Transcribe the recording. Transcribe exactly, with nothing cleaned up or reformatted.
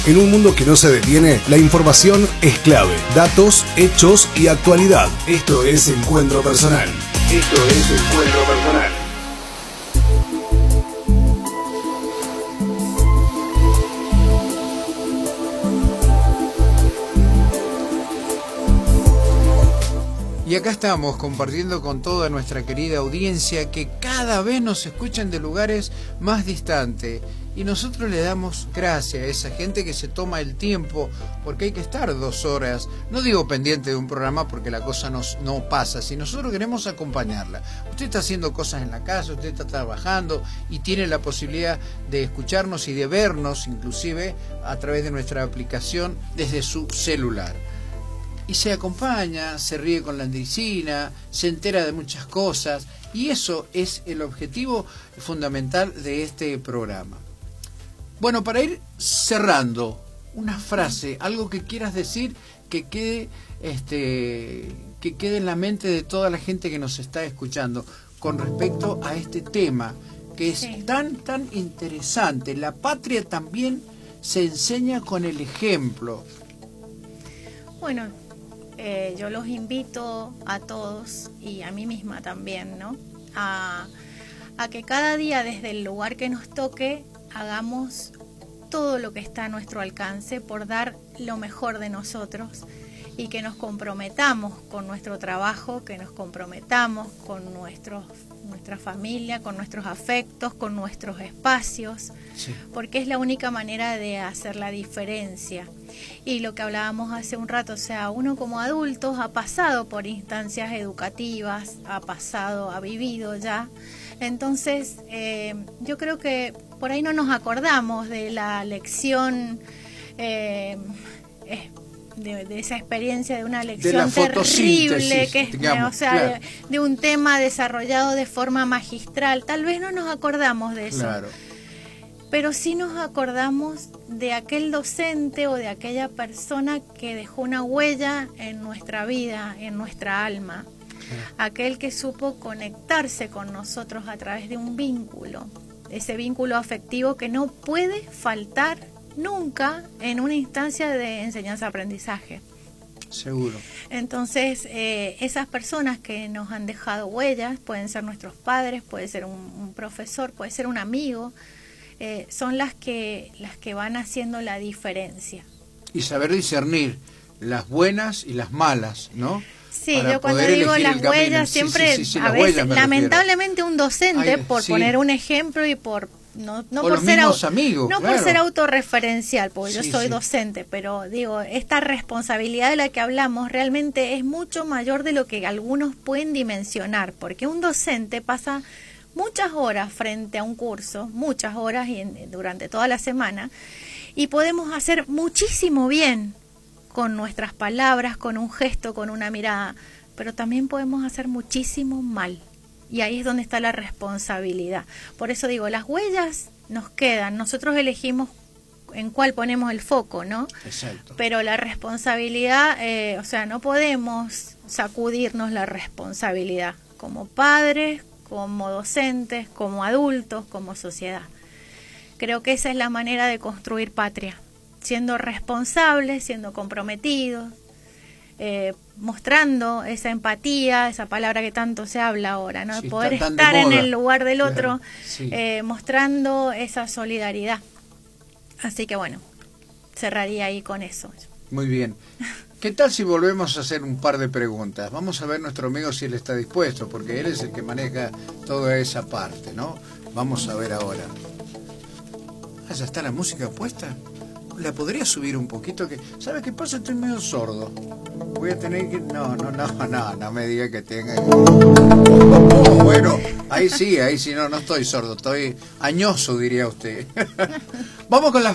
En un mundo que no se detiene, la información es clave. Datos, hechos y actualidad. Esto es Encuentro Personal. Esto es Encuentro Personal. Y acá estamos compartiendo con toda nuestra querida audiencia que cada vez nos escuchan de lugares más distantes. Y nosotros le damos gracias a esa gente que se toma el tiempo, porque hay que estar dos horas, no digo pendiente de un programa porque la cosa nos, no pasa, si nosotros queremos acompañarla. Usted está haciendo cosas en la casa, usted está trabajando y tiene la posibilidad de escucharnos y de vernos inclusive a través de nuestra aplicación desde su celular. Y se acompaña, se ríe con la Andricina, se entera de muchas cosas, y eso es el objetivo fundamental de este programa. Bueno, para ir cerrando, una frase, algo que quieras decir que quede, este, que quede en la mente de toda la gente que nos está escuchando con respecto a este tema, que es sí. tan, tan interesante. La patria también se enseña con el ejemplo. Bueno, eh, yo los invito a todos y a mí misma también, ¿no? A, a que cada día desde el lugar que nos toque hagamos todo lo que está a nuestro alcance por dar lo mejor de nosotros y que nos comprometamos con nuestro trabajo, que nos comprometamos con nuestros, nuestra familia, con nuestros afectos, con nuestros espacios, sí. porque es la única manera de hacer la diferencia. Y lo que hablábamos hace un rato, o sea, uno como adultos ha pasado por instancias educativas, ha pasado, ha vivido ya. Entonces, eh, yo creo que por ahí no nos acordamos de la lección, eh, de, de esa experiencia, de una lección de terrible, que es, digamos, o sea, claro. de, de un tema desarrollado de forma magistral. Tal vez no nos acordamos de eso. Claro. Pero sí nos acordamos de aquel docente o de aquella persona que dejó una huella en nuestra vida, en nuestra alma. Aquel que supo conectarse con nosotros a través de un vínculo, ese vínculo afectivo que no puede faltar nunca en una instancia de enseñanza-aprendizaje. Seguro. Entonces, eh, esas personas que nos han dejado huellas, pueden ser nuestros padres, puede ser un, un profesor, puede ser un amigo, eh, son las que, las que van haciendo la diferencia. Y saber discernir las buenas y las malas, ¿no? Sí, para yo cuando digo las huellas, siempre, sí, sí, sí, a veces, lamentablemente un docente, Ay, por sí. poner un ejemplo y por no, no por ser amigos, no claro. por ser autorreferencial, porque sí, yo soy sí. docente, pero digo, esta responsabilidad de la que hablamos realmente es mucho mayor de lo que algunos pueden dimensionar, porque un docente pasa muchas horas frente a un curso, muchas horas y en, durante toda la semana, y podemos hacer muchísimo bien con nuestras palabras, con un gesto, con una mirada, pero también podemos hacer muchísimo mal. Y ahí es donde está la responsabilidad. Por eso digo, las huellas nos quedan, nosotros elegimos en cuál ponemos el foco, ¿no? Exacto. Pero la responsabilidad, eh, o sea, no podemos sacudirnos la responsabilidad como padres, como docentes, como adultos, como sociedad. Creo que esa es la manera de construir patria. Siendo responsables, siendo comprometidos, eh, mostrando esa empatía, esa palabra que tanto se habla ahora, ¿no? Sí, poder estar en el lugar del otro, claro, sí. eh, mostrando esa solidaridad. Así que bueno, cerraría ahí con eso. Muy bien. ¿Qué tal si volvemos a hacer un par de preguntas? Vamos a ver nuestro amigo si él está dispuesto, porque él es el que maneja toda esa parte, ¿no? Vamos a ver ahora. Ah, ya está la música puesta. ¿La podría subir un poquito? Que ¿sabe qué pasa? Estoy medio sordo. Voy a tener que... No, no, no, no, no me diga que tenga... Oh, bueno, ahí sí, ahí sí, no, no estoy sordo, estoy añoso, diría usted. Vamos con la